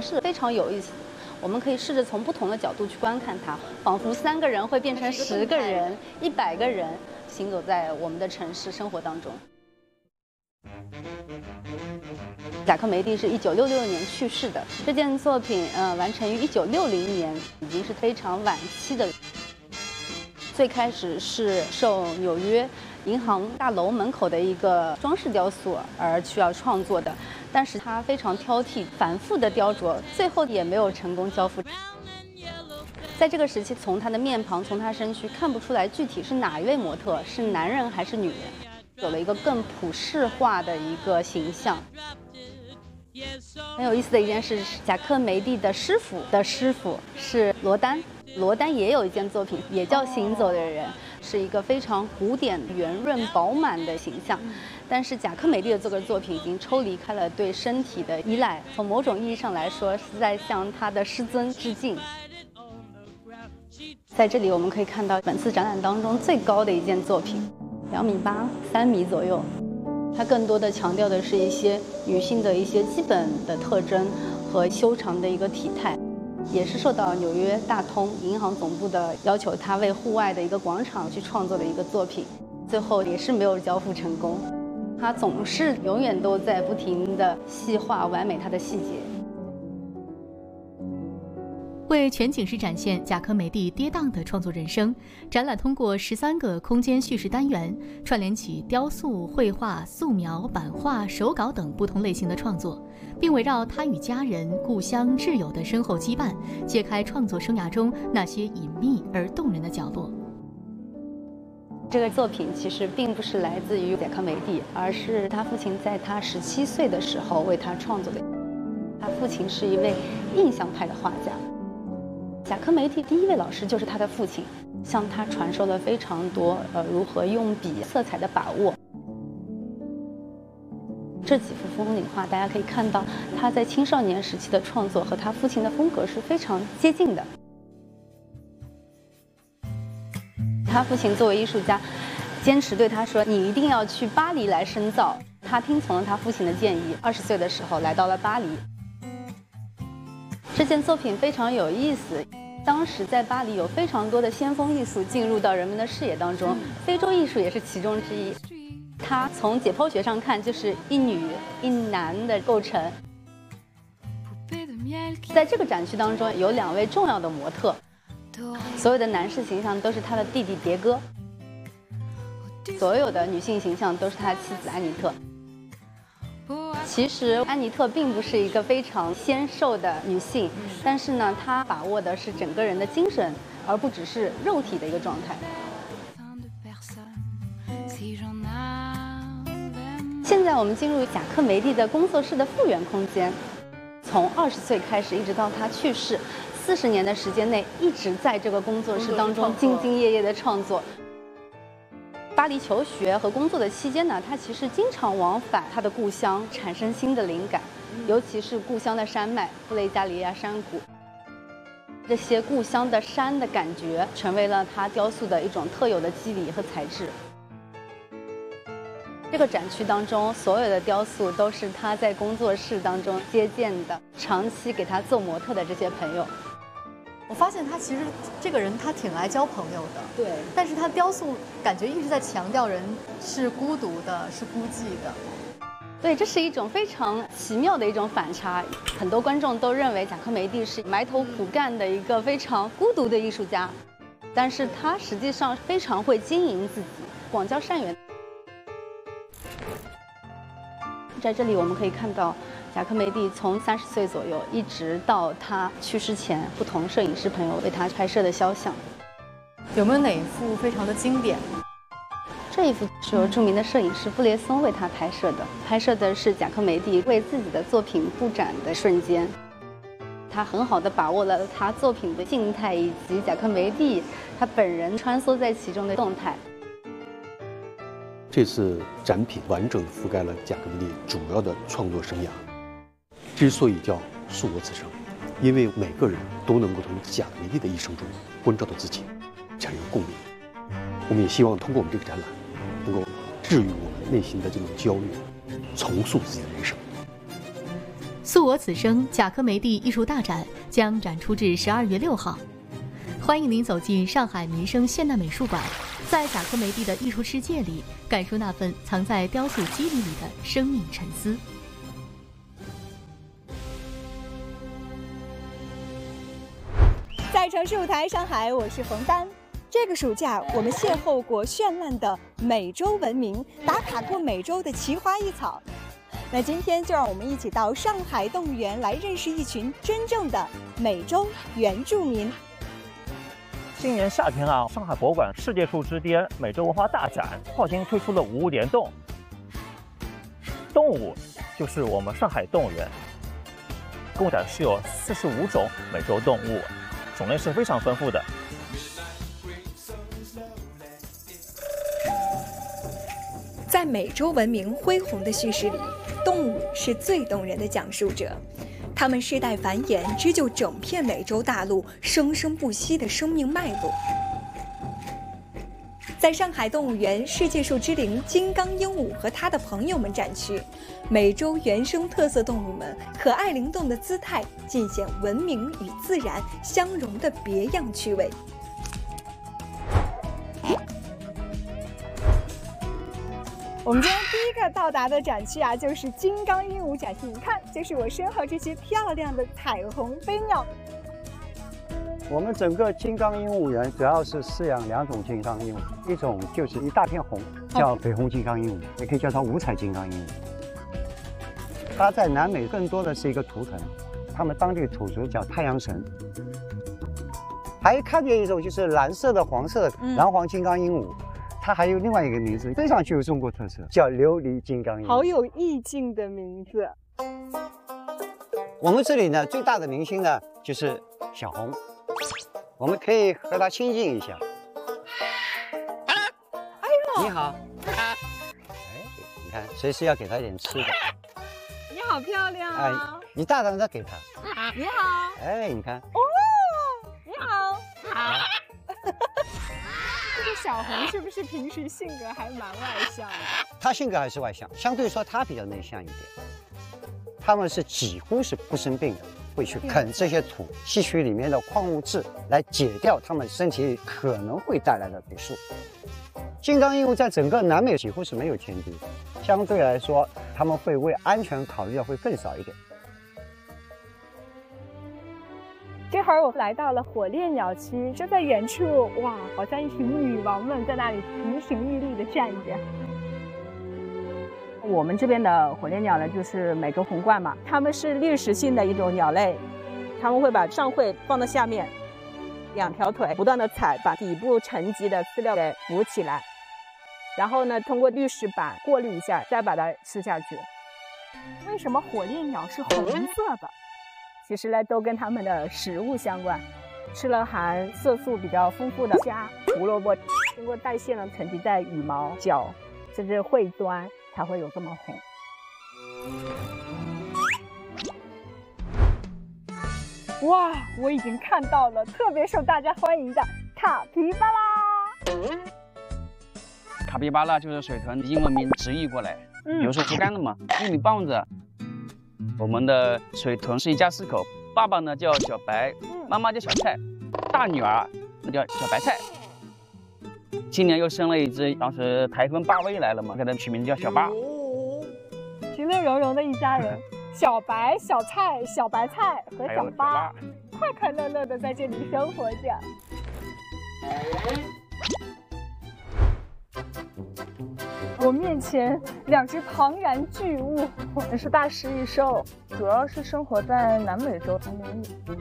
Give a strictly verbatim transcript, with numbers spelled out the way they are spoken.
是非常有意思的。我们可以试着从不同的角度去观看它，仿佛三个人会变成十个人、一百个人，行走在我们的城市生活当中。贾科梅蒂是一九六六年去世的，这件作品呃完成于一九六零年，已经是非常晚期的。最开始是受纽约银行大楼门口的一个装饰雕塑而需要创作的，但是他非常挑剔，反复的雕琢，最后也没有成功交付。在这个时期，从他的面庞，从他身躯看不出来具体是哪一位模特，是男人还是女人，有了一个更普世化的一个形象。很有意思的一件事是，贾科梅蒂的师傅的师傅是罗丹。罗丹也有一件作品，也叫《行走的人》，是一个非常古典、圆润、饱满的形象。但是贾科梅蒂的这个作品已经抽离开了对身体的依赖，从某种意义上来说，是在向他的师尊致敬。在这里我们可以看到本次展览当中最高的一件作品，两米八，三米左右。它更多的强调的是一些女性的一些基本的特征和修长的一个体态。也是受到纽约大通银行总部的要求，他为户外的一个广场去创作的一个作品，最后也是没有交付成功。他总是永远都在不停地细化完美他的细节。 为全景式展现贾科梅蒂跌宕的创作人生，展览通过十三个空间叙事单元，串联起雕塑、绘画、素描、版画、手稿等不同类型的创作，并围绕他与家人、故乡、挚友的深厚羁绊，揭开创作生涯中那些隐秘而动人的角落。 这个作品其实并不是来自于贾科梅蒂，而是他父亲在他十七岁的时候为他创作的。他父亲是一位印象派的画家。贾科梅蒂第一位老师就是他的父亲，向他传授了非常多呃如何用笔、色彩的把握。这几幅风景画，大家可以看到他在青少年时期的创作和他父亲的风格是非常接近的。他父亲作为艺术家，坚持对他说：“你一定要去巴黎来深造。”他听从了他父亲的建议，二十岁的时候来到了巴黎。这件作品非常有意思，当时在巴黎有非常多的先锋艺术进入到人们的视野当中，非洲艺术也是其中之一。它从解剖学上看，就是一女一男的构成。在这个展区当中，有两位重要的模特，所有的男士形象都是他的弟弟迭戈，所有的女性形象都是他的妻子安妮特。其实安妮特并不是一个非常纤瘦的女性，但是呢，她把握的是整个人的精神，而不只是肉体的一个状态。现在我们进入贾科梅蒂的工作室的复原空间，从二十岁开始，一直到他去世，四十年的时间内，一直在这个工作室当中兢兢业业的创作。巴黎求学和工作的期间呢，他其实经常往返他的故乡，产生新的灵感，尤其是故乡的山脉布雷加里亚山谷。这些故乡的山的感觉，成为了他雕塑的一种特有的肌理和材质。这个展区当中，所有的雕塑都是他在工作室当中接见的，长期给他做模特的这些朋友。 我发现他其实这个人他挺爱交朋友的， 对， 但是他雕塑感觉一直在强调人是孤独的，是孤寂的。 对，这是一种非常奇妙的一种反差。很多观众都认为贾科梅蒂是埋头苦干的一个非常孤独的艺术家，但是他实际上非常会经营自己，广交善缘。在这里我们可以看到贾科梅蒂从三十岁左右一直到他去世前，不同摄影师朋友为他拍摄的肖像。 有没有哪一幅非常的经典？ 这一幅是由著名的摄影师布列松为他拍摄的，拍摄的是贾科梅蒂为自己的作品布展的瞬间。他很好地把握了他作品的静态以及贾科梅蒂他本人穿梭在其中的动态。 这次展品完整覆盖了贾科梅蒂主要的创作生涯。之所以叫诉我此生，因为每个人都能够从贾科梅蒂的一生中关照到自己，产生共鸣。我们也希望通过我们这个展览，能够治愈我们内心的这种焦虑，重塑自己的人生。 诉我此生贾科梅蒂艺术大展将展出至十二月六号。欢迎您走进上海民生现代美术馆，在贾科梅蒂的艺术世界里，感受那份藏在雕塑肌理里的生命沉思。 在城市舞台上海，我是冯丹。这个暑假，我们邂逅过绚烂的美洲文明，打卡过美洲的奇花异草。那今天就让我们一起到上海动物园来认识一群真正的美洲原住民。 今年夏天啊，上海博物馆世界树之巅美洲文化大展跨境推出了五物联动，动物就是我们上海动物园，共展示有四十五种美洲动物，种类是非常丰富的。 在美洲文明恢宏的叙事里，动物是最动人的讲述者。它们世代繁衍，织就整片美洲大陆生生不息的生命脉络。在上海动物园世界树之灵金刚鹦鹉和它的朋友们展区，美洲原生特色动物们可爱灵动的姿态，尽显文明与自然相融的别样趣味。我们今天第一个到达的展区啊，就是金刚鹦鹉展区。你看，就是我身后这些漂亮的彩虹飞鸟。 我们整个金刚鹦鹉园主要是饲养两种金刚鹦鹉，一种就是一大片红，叫绯红金刚鹦鹉，也可以叫它五彩金刚鹦鹉。它在南美更多的是一个图腾，他们当地土族叫太阳神。还看见一种就是蓝色的、黄色的蓝黄金刚鹦鹉。嗯，它还有另外一个名字，非常具有中国特色，叫琉璃金刚鹦鹉， 好有意境的名字。 我们这里呢，最大的明星呢就是小红，我们可以和它亲近一下。 哎呦， 你好。哎，你看，随时要给它一点吃的。 你好漂亮啊！ 哎，你大胆的给它。 你好。 哎，你看。 哦，你好。好。这个小红是不是平时性格还蛮外向的？ 她性格还是外向，相对说她比较内向一点。他们是几乎是不生病的，会去啃这些土，吸取里面的矿物质来解掉他们身体里可能会带来的毒素。金刚鹦鹉在整个南美几乎是没有天敌，相对来说他们会为安全考虑的会更少一点。 这会儿我来到了火烈鸟区，就在远处，哇，好像一群女王们在那里亭亭玉立的站着。 我们这边的火烈鸟呢，就是美洲红冠嘛，它们是滤食性的一种鸟类，它们会把上喙放在下面，两条腿不断的踩，把底部沉积的饲料给浮起来，然后呢，通过滤食板过滤一下，再把它吃下去。 为什么火烈鸟是红色的？ 其实呢，都跟它们的食物相关，吃了含色素比较丰富的虾、胡萝卜，经过代谢呢，沉积在羽毛、脚甚至喙端，才会有这么红。 哇，我已经看到了特别受大家欢迎的卡皮巴拉。 卡皮巴拉就是水豚，英文名直译过来， 嗯， 比如说竹竿的嘛，玉米棒子。我们的水豚是一家四口，爸爸呢叫小白，妈妈叫小菜，大女儿那叫小白菜。今年又生了一只，当时台风巴威来了嘛，给它取名叫小巴。 其乐融融的一家人，小白、小菜、小白菜和小巴，快快乐乐的在这里生活着。我面前两只庞然巨物， 是大食蚁兽，主要是生活在南美洲。